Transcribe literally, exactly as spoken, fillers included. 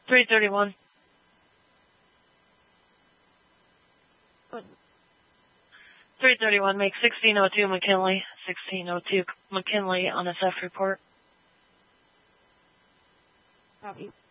three thirty-one. three thirty-one, make sixteen oh two McKinley. sixteen oh two McKinley on S F report. Copy.